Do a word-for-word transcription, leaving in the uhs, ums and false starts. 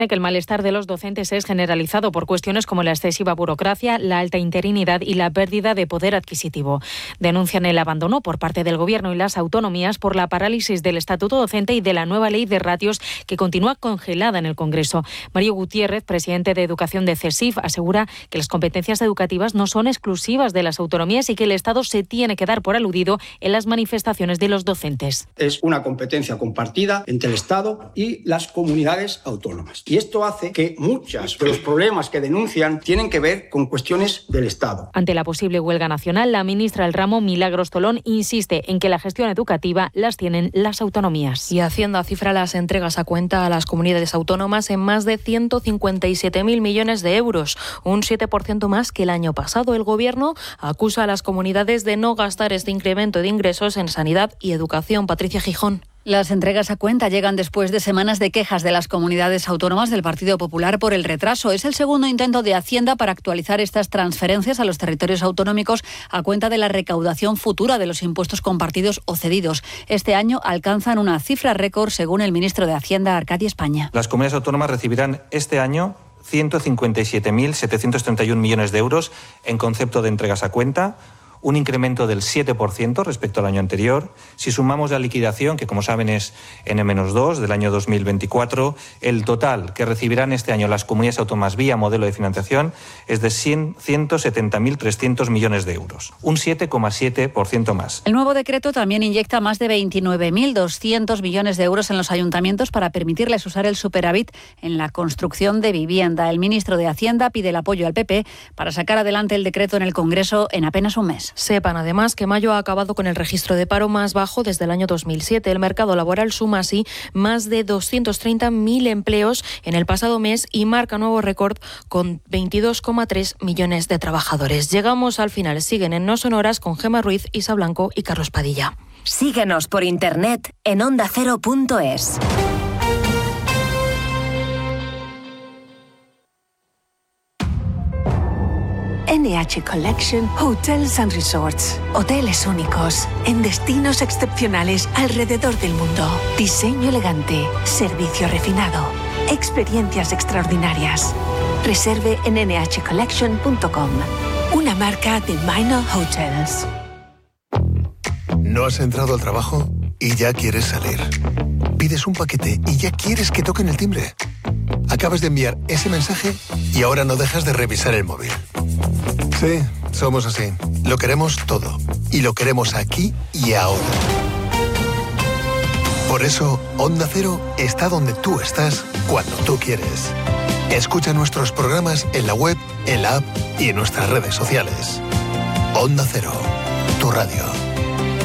que el malestar de los docentes es generalizado por cuestiones como la excesiva burocracia, la alta interinidad y la pérdida de poder adquisitivo. Denuncian el abandono por parte del Gobierno y las autonomías por la parálisis del Estatuto Docente y de la nueva ley de ratios que continúa congelada en el Congreso. Mario Gutiérrez, presidente de Educación de CESIF, asegura que las competencias educativas no son exclusivas de las autonomías y que el Estado se tiene que dar por aludido en las manifestaciones de los docentes. Es una competencia compartida entre el Estado y las comunidades autónomas. Y esto hace que muchos de los problemas que denuncian tienen que ver con cuestiones del Estado. Ante la posible huelga nacional, la ministra del ramo, Milagros Tolón, insiste en que la gestión educativa las tienen las autonomías. Y Hacienda cifra las entregas a cuenta a las comunidades autónomas en más de ciento cincuenta y siete mil millones de euros, un siete por ciento más que el año pasado. El Gobierno acusa a las comunidades de no gastar este incremento de ingresos en sanidad y educación. Patricia Gijón. Las entregas a cuenta llegan después de semanas de quejas de las comunidades autónomas del Partido Popular por el retraso. Es el segundo intento de Hacienda para actualizar estas transferencias a los territorios autonómicos a cuenta de la recaudación futura de los impuestos compartidos o cedidos. Este año alcanzan una cifra récord, según el ministro de Hacienda, Arcadi España. Las comunidades autónomas recibirán este año ciento cincuenta y siete mil setecientos treinta y uno millones de euros en concepto de entregas a cuenta, un incremento del siete por ciento respecto al año anterior. Si sumamos la liquidación, que como saben es ene menos dos del año dos mil veinticuatro, el total que recibirán este año las comunidades autónomas vía modelo de financiación es de ciento setenta mil trescientos millones de euros, un siete coma siete por ciento más. El nuevo decreto también inyecta más de veintinueve mil doscientos millones de euros en los ayuntamientos para permitirles usar el superávit en la construcción de vivienda. El ministro de Hacienda pide el apoyo al P P para sacar adelante el decreto en el Congreso en apenas un mes. Sepan además que mayo ha acabado con el registro de paro más bajo desde el año dos mil siete. El mercado laboral suma así más de doscientos treinta mil empleos en el pasado mes y marca nuevo récord con veintidós coma tres millones de trabajadores. Llegamos al final. Siguen en No Sonoras con Gemma Ruiz, Isa Blanco y Carlos Padilla. Síguenos por internet en onda cero punto es. ene hache Collection Hotels and Resorts. Hoteles únicos, en destinos excepcionales alrededor del mundo. Diseño elegante, servicio refinado, experiencias extraordinarias. Reserve en ene hache collection punto com, una marca de Minor Hotels. ¿No has entrado al trabajo y ya quieres salir? Pides un paquete y ya quieres que toquen el timbre. Acabas de enviar ese mensaje y ahora no dejas de revisar el móvil. Sí, somos así. Lo queremos todo. Y lo queremos aquí y ahora. Por eso, Onda Cero está donde tú estás, cuando tú quieres. Escucha nuestros programas en la web, en la app y en nuestras redes sociales. Onda Cero, tu radio.